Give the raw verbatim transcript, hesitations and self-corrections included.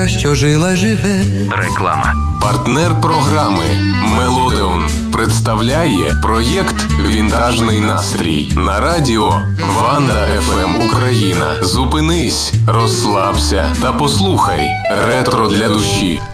казка, що жила, живе. Реклама. Партнер програми Мелодеон представляє проєкт «Вінтажний настрій» на радіо Ванда еф ем Україна. Зупинись, розслабся та послухай ретро для душі.